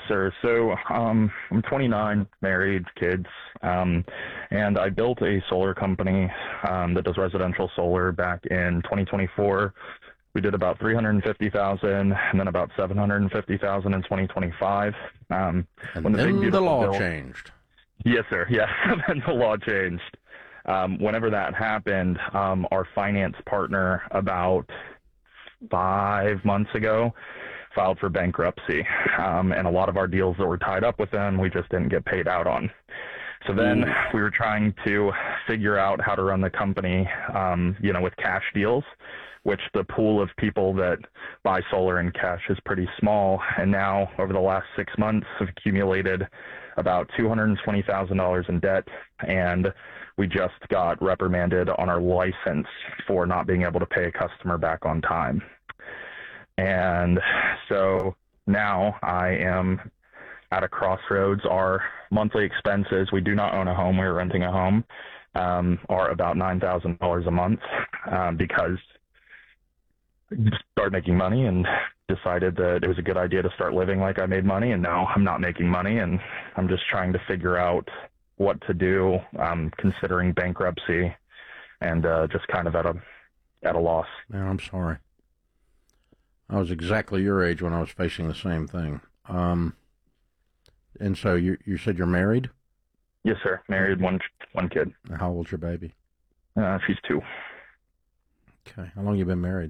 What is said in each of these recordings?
sir. So I'm 29, married, kids, and I built a solar company that does residential solar back in 2024. We did about 350,000, and then about 750,000 in 2025. And when then the law changed. Yes, sir. Yes, and then the law changed. Whenever that happened, our finance partner about 5 months ago filed for bankruptcy, and a lot of our deals that were tied up with them, we just didn't get paid out on. So then we were trying to figure out how to run the company, with cash deals, which the pool of people that buy solar in cash is pretty small. And now over the last 6 months, have accumulated about $220,000 in debt, and we just got reprimanded on our license for not being able to pay a customer back on time. And so now I am at a crossroads. Our monthly expenses, we do not own a home, we're renting a home, are about $9,000 a month, because I started making money and decided that it was a good idea to start living like I made money, and now I'm not making money, and I'm just trying to figure out what to do, considering bankruptcy, and just kind of at a loss. Man, I'm sorry. I was exactly your age when I was facing the same thing. And so you said you're married? Yes, sir. Married, one kid. How old's your baby? She's 2. Okay. How long you been married?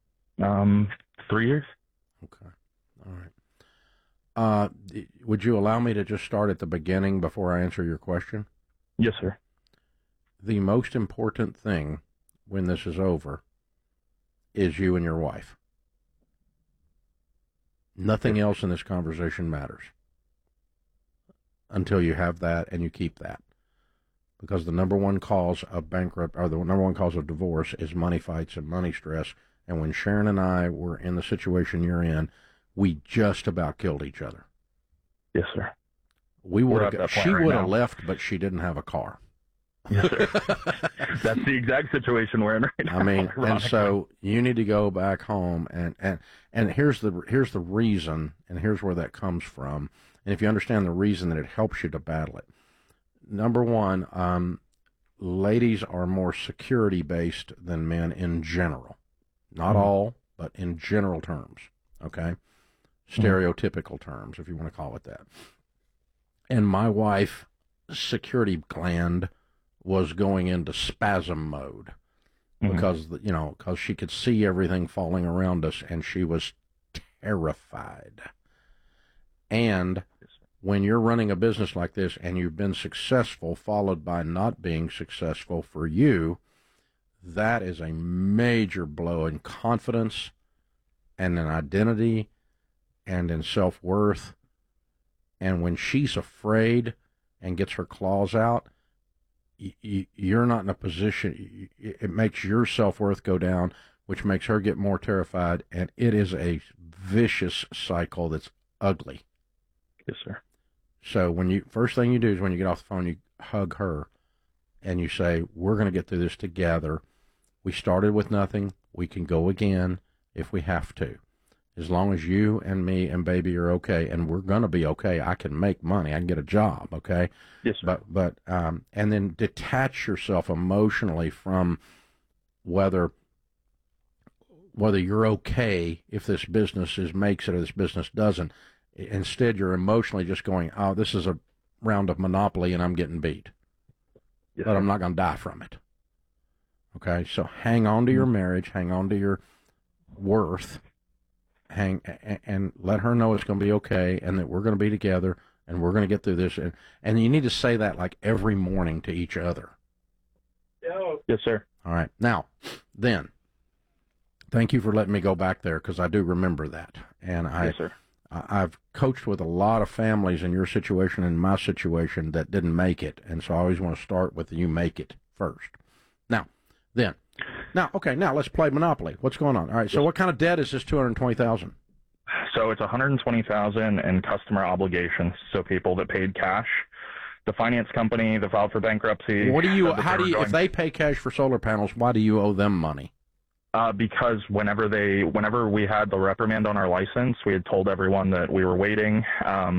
3 years. Okay. All right. Would you allow me to just start at the beginning before I answer your question? Yes, sir. The most important thing when this is over is you and your wife. Nothing else in this conversation matters until you have that and you keep that. Because the number one cause of the number one cause of divorce is money fights and money stress. And when Sharon and I were in the situation you're in, we just about killed each other. Yes, sir. She would have left, but she didn't have a car. Yes, sir. That's the exact situation we're in right now. I mean, and so you need to go back home, and here's the reason, and here's where that comes from. And if you understand the reason, that it helps you to battle it. Number one, ladies are more security based than men in general. Not all, but in general terms. Okay, stereotypical terms, if you want to call it that. And my wife's security gland was going into spasm mode because she could see everything falling around us, and she was terrified. And when you're running a business like this and you've been successful followed by not being successful for you, that is a major blow in confidence and in identity and in self-worth. And when she's afraid and gets her claws out, you're not in a position, it makes your self-worth go down, which makes her get more terrified, and it is a vicious cycle that's ugly. Yes, sir. So first thing you do is when you get off the phone, you hug her, and you say, we're going to get through this together. We started with nothing. We can go again if we have to. As long as you and me and baby are okay, and we're going to be okay, I can make money. I can get a job, okay? Yes, sir. But and then detach yourself emotionally from whether you're okay if this business makes it or this business doesn't. Instead, you're emotionally just going, oh, this is a round of Monopoly and I'm getting beat. Yes, but sir. I'm not going to die from it. Okay? So hang on to your marriage, hang on to your worth, and let her know it's going to be okay and that we're going to be together and we're going to get through this. And you need to say that like every morning to each other. Yes, sir. All right. Now, then, thank you for letting me go back there because I do remember that. And Yes, sir. I've coached with a lot of families in your situation and my situation that didn't make it. And so I always want to start with you make it first. Now, let's play Monopoly. What's going on? All right. So what kind of debt is this $220,000? So it's $120,000 in customer obligations. So people that paid cash, the finance company that filed for bankruptcy. If they pay cash for solar panels, why do you owe them money? Because whenever we had the reprimand on our license, we had told everyone that we were waiting.